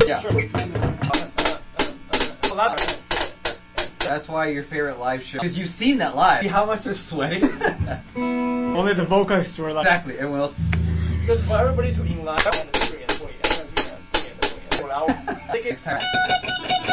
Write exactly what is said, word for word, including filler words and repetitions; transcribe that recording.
Yeah. That's why your favorite live show. Because you've seen that live. See how much they're sweating? Only the vocalists were like. Exactly. Everyone else. Because for everybody to in line and doing it, doing it, doing it, doing it, doing it, doing it. Next time.